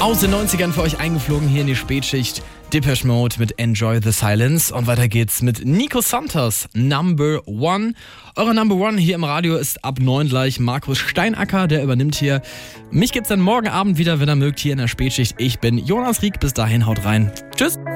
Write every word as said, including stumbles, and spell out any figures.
Aus den neunzigern für euch eingeflogen hier in die Spätschicht. Depeche Mode mit Enjoy the Silence. Und weiter geht's mit Nico Santos, Number One. Eure Number One hier im Radio ist ab neun gleich Markus Steinacker, der übernimmt hier. Mich gibt's dann morgen Abend wieder, wenn ihr mögt, hier in der Spätschicht. Ich bin Jonas Rieck. Bis dahin, haut rein. Tschüss.